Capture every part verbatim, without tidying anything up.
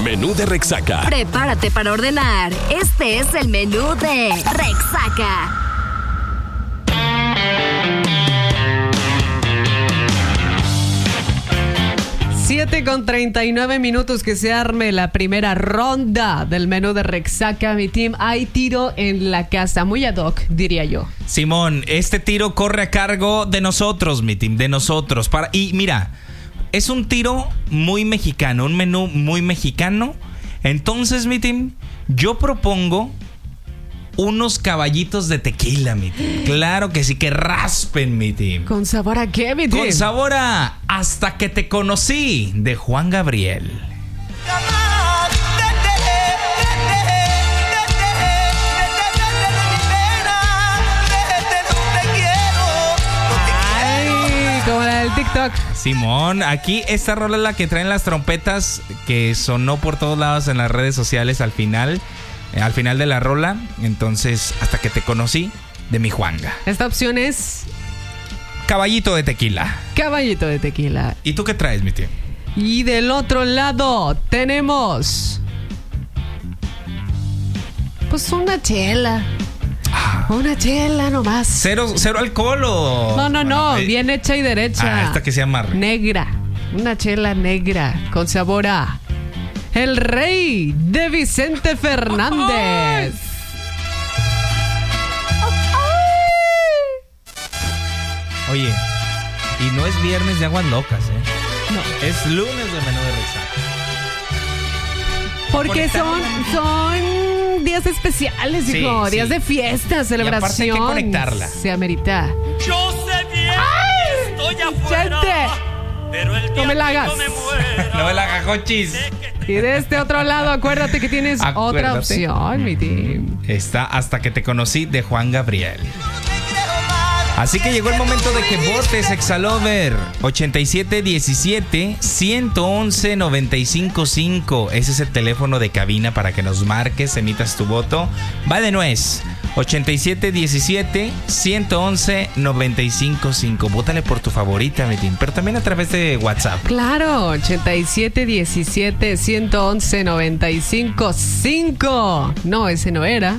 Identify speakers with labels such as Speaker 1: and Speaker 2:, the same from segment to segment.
Speaker 1: Menú de Rexaca.
Speaker 2: Prepárate para ordenar. Este es el menú de Rexaca.
Speaker 3: siete con treinta y nueve minutos que se arme la primera ronda del menú de Rexaca, mi team. Hay tiro en la casa, muy ad hoc, diría yo.
Speaker 4: Simón, este tiro corre a cargo de nosotros, mi team, de nosotros. Para, y mira, es un tiro muy mexicano, un menú muy mexicano. Entonces, mi team, yo propongo unos caballitos de tequila, mi team. Claro que sí, que raspen, mi team.
Speaker 3: ¿Con sabor a qué, mi team?
Speaker 4: Con sabor a Hasta que te conocí, de Juan Gabriel.
Speaker 3: Ay, como la del TikTok.
Speaker 4: Simón, aquí esta rola es la que traen las trompetas, que sonó por todos lados en las redes sociales al final. Al final de la rola, entonces, Hasta que te conocí, de mi Juanga.
Speaker 3: Esta opción es
Speaker 4: Caballito de tequila.
Speaker 3: Caballito de tequila.
Speaker 4: ¿Y tú qué traes, mi tío?
Speaker 3: Y del otro lado tenemos pues una chela.
Speaker 4: Ah.
Speaker 3: Una chela nomás.
Speaker 4: ¿Cero, cero alcohol o...?
Speaker 3: No, no, no,
Speaker 4: Bueno, eh,
Speaker 3: bien hecha y derecha.
Speaker 4: Ah, esta que se llama
Speaker 3: negra. Una chela negra con sabor a El Rey de Vicente Fernández.
Speaker 4: Oye, y no es viernes de aguas locas, ¿eh?
Speaker 3: No.
Speaker 4: Es lunes de menú de Rexaca.
Speaker 3: Porque son, son días especiales,
Speaker 4: Sí,
Speaker 3: hijo.
Speaker 4: sí.
Speaker 3: Días de fiesta, celebración.
Speaker 4: aparte hay que conectarla.
Speaker 3: Se amerita.
Speaker 5: Yo sé bien que estoy afuera,
Speaker 3: Gente,
Speaker 5: pero el
Speaker 3: no me la hagas.
Speaker 5: día que yo me muera,
Speaker 4: No me la gajochis.
Speaker 3: Y de este otro lado, acuérdate que tienes
Speaker 4: Acuérdate.
Speaker 3: otra opción, mi team.
Speaker 4: Está Hasta que te conocí, de Juan Gabriel. Así que llegó el momento de que votes, Exalover. ochenta y siete diecisiete, ciento once, noventa y cinco cinco. Ese es el teléfono de cabina para que nos marques, emitas tu voto. Va de nuez. ochenta y siete diecisiete, ciento once, noventa y cinco cinco. Vótale por tu favorita, mi team, pero también a través de WhatsApp.
Speaker 3: Claro, ochenta y siete diecisiete, ciento once, noventa y cinco cinco. No, ese no era.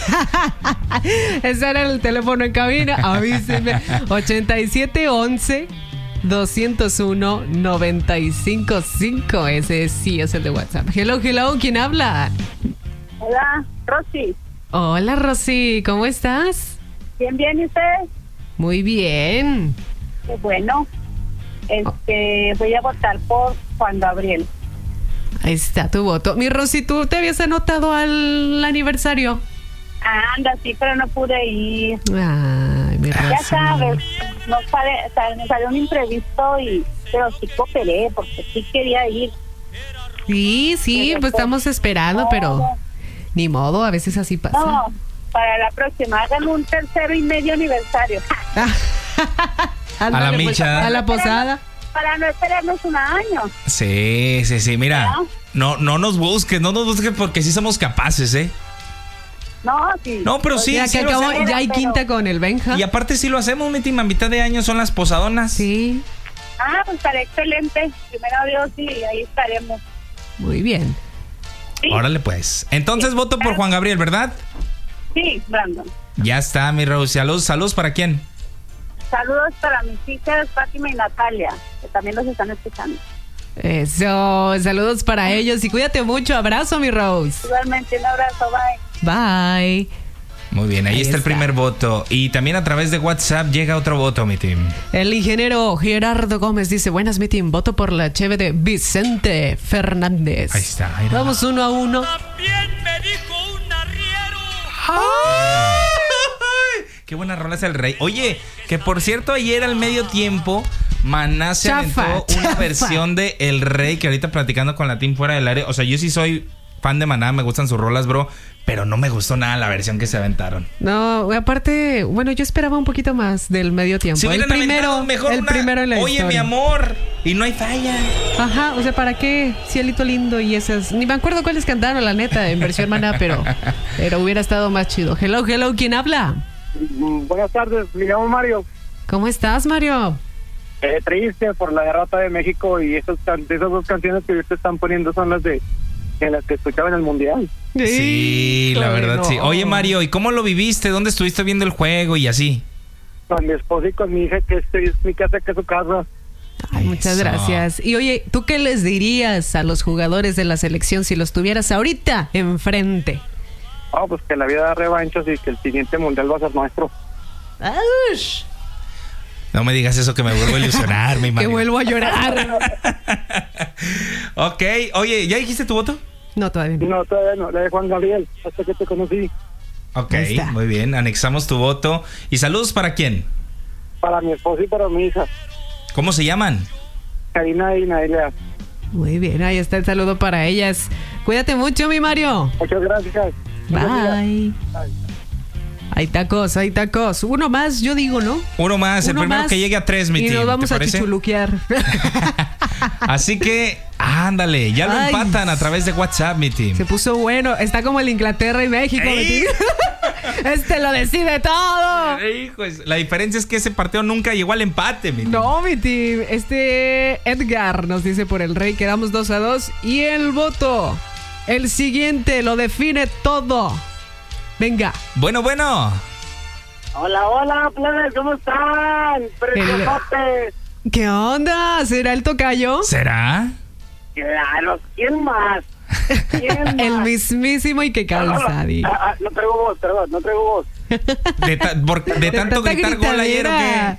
Speaker 3: Ese era el teléfono en cabina. Avísenme. ochenta y siete once, doscientos uno, noventa y cinco cinco. Ese sí es el de WhatsApp. Hello, hello, ¿quién habla?
Speaker 6: Hola, Rosy.
Speaker 3: Hola, Rosy, ¿cómo estás?
Speaker 6: Bien, bien, ¿y usted?
Speaker 3: Muy bien.
Speaker 6: Qué bueno. Este, voy a votar por Juan Gabriel.
Speaker 3: Ahí está tu voto. Mi Rosy, ¿tú te habías anotado al aniversario?
Speaker 6: Anda, sí, pero no pude ir.
Speaker 3: Ay, mi Rosy.
Speaker 6: Ya sabes, no sale, sale- me salió un imprevisto y, pero sí cooperé porque sí quería ir.
Speaker 3: Sí, sí, pues estamos esperando, pero ni modo, a veces así pasa.
Speaker 6: No, para la próxima hagan un tercero y medio aniversario.
Speaker 3: Ándale,
Speaker 4: A la
Speaker 3: pues,
Speaker 4: micha.
Speaker 3: a la posada.
Speaker 6: Para no esperarnos un año.
Speaker 4: Sí, sí, sí, mira.
Speaker 6: ¿No?
Speaker 4: No, no nos busques, no nos busques porque sí somos capaces, ¿eh?
Speaker 6: No, sí.
Speaker 4: No, pero sí,
Speaker 3: Ya
Speaker 4: sí
Speaker 3: que
Speaker 4: lo
Speaker 3: acabó,
Speaker 4: hacemos.
Speaker 3: ya hay
Speaker 6: pero-
Speaker 3: quinta con el Benja.
Speaker 4: Y aparte sí lo hacemos, mi team, a mitad de año son las posadonas.
Speaker 3: Sí,
Speaker 6: Ah, pues estaré excelente. Primero Dios y ahí estaremos.
Speaker 3: muy bien.
Speaker 6: Sí,
Speaker 4: Órale pues. Entonces voto por Juan Gabriel, ¿verdad?
Speaker 6: sí, Brandon.
Speaker 4: Ya está, mi Rose. Saludos, saludos para quién.
Speaker 6: Saludos para mis hijas Fátima y Natalia, que también los están escuchando.
Speaker 3: Eso, saludos para ellos y cuídate mucho. Abrazo, mi Rose.
Speaker 6: Igualmente, un abrazo, bye.
Speaker 3: Bye.
Speaker 4: Muy bien, ahí,
Speaker 3: Ahí
Speaker 4: está, el
Speaker 3: está.
Speaker 4: primer voto. Y también a través de WhatsApp llega otro voto, mi team.
Speaker 3: El ingeniero Gerardo Gómez dice: buenas, mi team, voto por la cheve de Vicente Fernández.
Speaker 4: Ahí está, ahí va.
Speaker 3: Vamos uno a uno.
Speaker 5: También me dijo un arriero.
Speaker 4: ¡Ay! Qué buena rola es el rey. Oye, que por cierto, ayer al medio tiempo, Maná se
Speaker 3: Chafa,
Speaker 4: aventó una
Speaker 3: chafa.
Speaker 4: versión de El Rey, que ahorita platicando con la team fuera del área. O sea, yo sí soy fan de Maná, me gustan sus rolas, bro, pero no me gustó nada la versión que se aventaron.
Speaker 3: No, aparte, bueno, yo esperaba un poquito más del medio tiempo.
Speaker 4: Si
Speaker 3: el
Speaker 4: hubieran
Speaker 3: primero,
Speaker 4: aventado mejor
Speaker 3: el
Speaker 4: una,
Speaker 3: primero en la
Speaker 4: Oye,
Speaker 3: historia.
Speaker 4: mi amor, y no hay falla.
Speaker 3: Ajá, o sea, ¿para qué? Cielito lindo y esas. Ni me acuerdo cuáles cantaron, la neta, en versión Maná, pero, pero hubiera estado más chido. Hello, hello, ¿quién habla?
Speaker 7: Mm, Buenas tardes, me llamo Mario.
Speaker 3: ¿Cómo estás, Mario?
Speaker 7: Eh, triste por la derrota de México y esas, can- esas dos canciones que ustedes están poniendo son las de que las que escuchaban el mundial.
Speaker 4: Sí, la verdad,
Speaker 3: no.
Speaker 4: sí. Oye, Mario, ¿y cómo lo viviste? ¿Dónde estuviste viendo el juego y así?
Speaker 7: Con mi esposa y con mi hija, que este es mi casa, que es su casa.
Speaker 3: Ay, muchas
Speaker 4: Eso.
Speaker 3: gracias. Y oye, ¿tú qué les dirías a los jugadores de la selección si los tuvieras ahorita enfrente?
Speaker 7: Oh, pues que la vida da revanchos y que el siguiente mundial va a ser nuestro.
Speaker 3: ¡Aush!
Speaker 4: No me digas eso que me vuelvo a ilusionar, mi
Speaker 3: Que
Speaker 4: Mario.
Speaker 3: vuelvo a llorar.
Speaker 4: Ok, oye, ¿ya dijiste tu voto?
Speaker 3: No, todavía no.
Speaker 7: No, todavía no, la de Juan Gabriel, hasta que te conocí.
Speaker 4: Ok,
Speaker 3: Ahí está.
Speaker 4: muy bien, anexamos tu voto. ¿Y saludos para quién?
Speaker 7: Para mi esposa y para mi hija,
Speaker 4: ¿Cómo se llaman?
Speaker 7: Karina y Naelia.
Speaker 3: Muy bien, ahí está el saludo para ellas. Cuídate mucho, mi Mario.
Speaker 7: Muchas gracias.
Speaker 3: Bye. Hay tacos, hay tacos. Uno más, yo digo, ¿no?
Speaker 4: Uno más, el
Speaker 3: Uno
Speaker 4: primero
Speaker 3: más
Speaker 4: que llegue a tres, mi
Speaker 3: Y
Speaker 4: team,
Speaker 3: nos vamos
Speaker 4: ¿te
Speaker 3: a
Speaker 4: parece?
Speaker 3: chichuluquear.
Speaker 4: Así que, ándale, ya lo
Speaker 3: Ay.
Speaker 4: empatan a través de WhatsApp, mi team.
Speaker 3: Se puso bueno. Está como el Inglaterra y México.
Speaker 4: ¡Ey!
Speaker 3: mi tío. Este lo decide todo.
Speaker 4: Hijo, es- la diferencia es que ese partido nunca llegó al empate, mi team.
Speaker 3: No, mi team. Este Edgar nos dice por el Rey. Quedamos dos a dos. Y el voto. El siguiente lo define todo. Venga.
Speaker 4: Bueno, bueno.
Speaker 7: Hola, hola, plebes, ¿cómo están? Preciosotes.
Speaker 3: ¿Qué onda? ¿Será el tocayo?
Speaker 4: ¿Será?
Speaker 7: Claro, ¿quién más? ¿Quién más?
Speaker 3: El mismísimo y que calza, di.
Speaker 7: Ah, ah, no traigo voz, perdón, no traigo voz.
Speaker 4: De, ta- por- de tanto
Speaker 3: tanta
Speaker 4: gritar gol ayer o
Speaker 3: gritadera.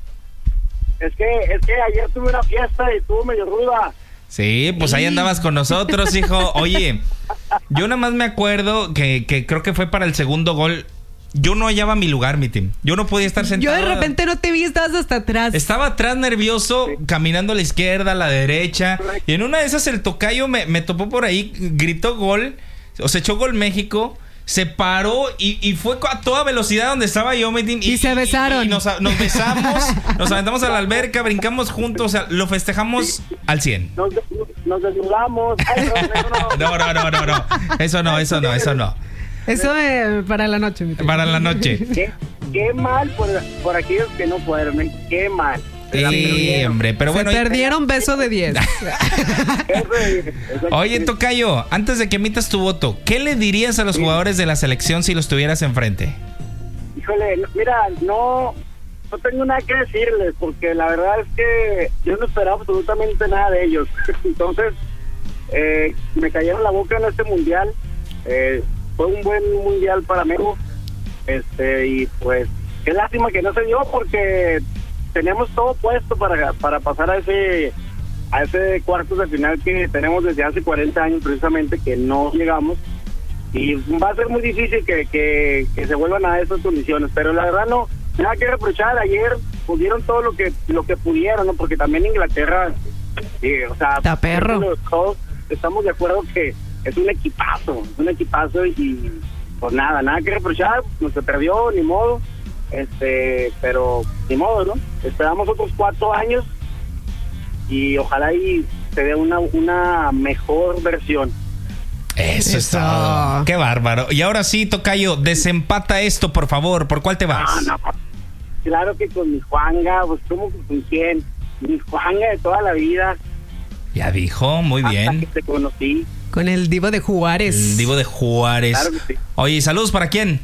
Speaker 4: qué.
Speaker 7: Es que, es que ayer tuve una fiesta y estuvo medio ruda.
Speaker 4: Sí, pues ahí andabas con nosotros, hijo. Oye, yo nada más me acuerdo que, que creo que fue para el segundo gol. Yo no hallaba mi lugar, mi team. Yo no podía estar
Speaker 3: Yo
Speaker 4: sentado.
Speaker 3: de repente no te vi, estabas hasta atrás.
Speaker 4: Estaba atrás nervioso, caminando a la izquierda, a la derecha. Y en una de esas el tocayo me, me topó por ahí, gritó gol. O se echó gol México. Se paró y, y fue a toda velocidad donde estaba yo, mi team.
Speaker 3: Y se besaron.
Speaker 4: Y, nos, nos besamos, nos aventamos a la alberca, brincamos juntos. O sea, lo festejamos al cien.
Speaker 7: Nos, nos desnudamos. Ay, no, no, no.
Speaker 4: No, no, no, no, no. Eso no, eso no, eso no.
Speaker 3: Eso eh, para la noche, mi tío.
Speaker 4: Para la noche.
Speaker 7: Qué, qué mal por, por aquellos que no fueron, ¿eh? Qué mal.
Speaker 4: Sí, hombre, pero
Speaker 3: Se
Speaker 4: bueno.
Speaker 3: perdieron beso de diez.
Speaker 7: Eso es- eso es-
Speaker 4: Oye, tocayo, antes de que emitas tu voto, ¿qué le dirías a los jugadores de la selección si los tuvieras enfrente?
Speaker 7: Híjole, no- mira, no, no tengo nada que decirles, porque la verdad es que yo no esperaba absolutamente nada de ellos. Entonces, eh, me cayeron la boca en este mundial. Eh, fue un buen mundial para México. Este, y pues, qué lástima que no se dio, porque teníamos todo puesto para, para pasar a ese a ese cuartos de final que tenemos desde hace cuarenta años, precisamente, que no llegamos. Y va a ser muy difícil que, que, que se vuelvan a esas condiciones, pero la verdad no, nada que reprochar. Ayer pudieron todo lo que lo que pudieron, ¿no? Porque también Inglaterra, eh, o sea,
Speaker 3: Está perro.
Speaker 7: todos estamos de acuerdo que es un equipazo, es un equipazo y pues nada, nada que reprochar, no se perdió, ni modo, este, pero ni modo, ¿no? Esperamos otros cuatro años y ojalá y se dé una, una mejor versión.
Speaker 4: Eso, es
Speaker 3: Eso.
Speaker 4: todo. Qué bárbaro. Y ahora sí, tocayo, desempata esto, por favor. ¿Por cuál te vas?
Speaker 7: No, no, claro que con mi Juanga, pues ¿cómo que con quién? Mi Juanga de toda la vida,
Speaker 4: Ya dijo, muy
Speaker 7: hasta
Speaker 4: bien.
Speaker 7: que te conocí.
Speaker 3: Con el divo de Juárez.
Speaker 4: El divo de Juárez.
Speaker 7: Claro que sí.
Speaker 4: Oye, ¿y saludos para quién?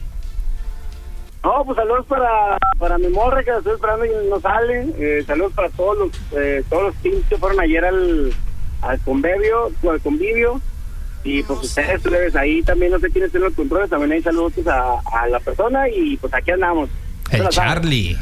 Speaker 7: No, pues saludos para, para mi morra que la estoy esperando y no sale. Eh, saludos para todos los eh, todos los teams que fueron ayer al, al convivio, al convivio. Y pues ustedes, ustedes ahí también, no sé quiénes tienen los controles, también hay saludos a, a la persona y pues aquí andamos. Se
Speaker 4: El
Speaker 7: la saben.
Speaker 4: Charlie.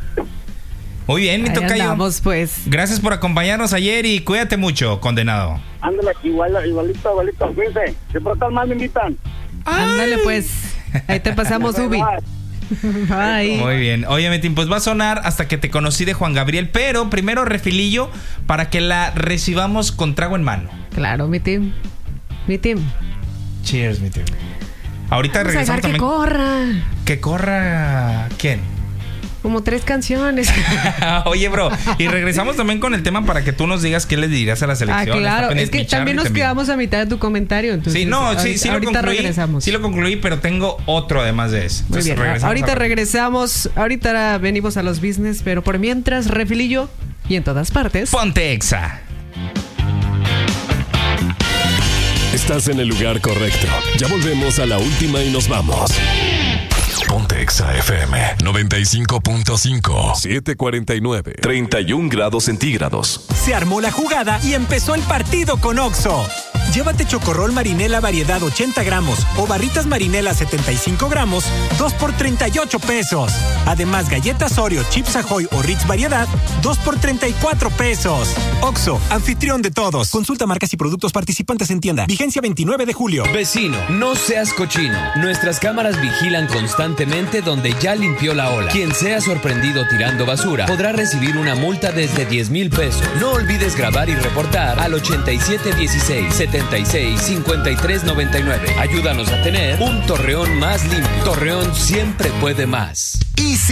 Speaker 4: Muy bien, mi
Speaker 3: Ahí
Speaker 4: tocayo.
Speaker 3: andamos, pues.
Speaker 4: Gracias por acompañarnos ayer y cuídate mucho, condenado.
Speaker 7: Ándale, igual, igualito, igualito, cuídense. Si por tal mal me invitan.
Speaker 3: Ándale, pues. Ahí te pasamos, Ubi. Bye.
Speaker 4: Muy bien. Oye, Metín, pues va a sonar Hasta que te conocí de Juan Gabriel, pero primero refilillo para que la recibamos con trago en mano.
Speaker 3: Claro, mi team. Mi team.
Speaker 4: Cheers, mi team. Ahorita
Speaker 3: Vamos a dejar
Speaker 4: regresamos
Speaker 3: que
Speaker 4: también.
Speaker 3: corra.
Speaker 4: Que corra. ¿Quién?
Speaker 3: Como tres canciones.
Speaker 4: Oye, bro, y regresamos también con el tema para que tú nos digas qué le dirías a la
Speaker 3: Ah,
Speaker 4: selección.
Speaker 3: claro.
Speaker 4: Está
Speaker 3: Es que
Speaker 4: mi
Speaker 3: también
Speaker 4: Charlie
Speaker 3: nos quedamos a mitad de tu comentario. Entonces,
Speaker 4: Sí, no, sí,
Speaker 3: ahorita-
Speaker 4: sí lo
Speaker 3: ahorita
Speaker 4: concluí.
Speaker 3: regresamos.
Speaker 4: Sí lo concluí, pero tengo otro además de eso.
Speaker 3: Muy
Speaker 4: Entonces,
Speaker 3: bien.
Speaker 4: regresamos
Speaker 3: Ahorita
Speaker 4: a-
Speaker 3: regresamos. Ahorita venimos a los business, pero por mientras, refilillo y en todas partes.
Speaker 4: Ponte Exa.
Speaker 1: Estás en el lugar correcto. Ya volvemos a la última y nos vamos.
Speaker 8: Ponte Exa F M noventa y cinco punto cinco.
Speaker 1: siete cuarenta y nueve.
Speaker 8: treinta y un grados centígrados.
Speaker 9: Se armó la jugada y empezó el partido con Oxxo. Llévate chocorrol marinela variedad ochenta gramos o barritas marinela setenta y cinco gramos, dos por treinta y ocho pesos. Además, galletas Oreo, Chips Ahoy o Ritz variedad, dos por treinta y cuatro pesos. Oxxo, anfitrión de todos. Consulta marcas y productos participantes en tienda. Vigencia veintinueve de julio.
Speaker 10: Vecino, no seas cochino. Nuestras cámaras vigilan constantemente donde ya limpió la ola. Quien sea sorprendido tirando basura podrá recibir una multa desde diez mil pesos. No olvides grabar y reportar al ochenta y siete dieciséis, setenta y seis, cincuenta y tres noventa y nueve. Ayúdanos a tener un Torreón más limpio. Torreón siempre puede más.
Speaker 11: Y